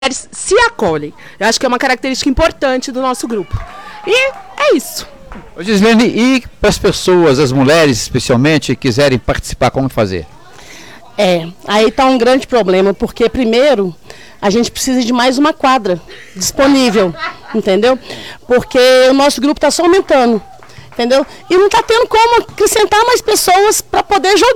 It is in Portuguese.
mulheres se acolhem. Eu acho que é uma característica importante do nosso grupo. E é isso. Ô Gislene, e para as pessoas, as mulheres especialmente, que quiserem participar, como fazer? Aí está um grande problema, porque primeiro a gente precisa de mais uma quadra disponível, entendeu? Porque o nosso grupo está só aumentando, entendeu? E não está tendo como acrescentar mais pessoas para poder jogar.